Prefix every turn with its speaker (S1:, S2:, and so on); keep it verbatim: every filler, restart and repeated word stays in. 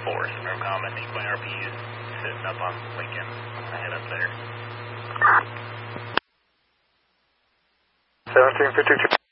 S1: four, Sunroom Common, Equine R P is sitting up on Lincoln. I head up there.
S2: seventeen fifty-two.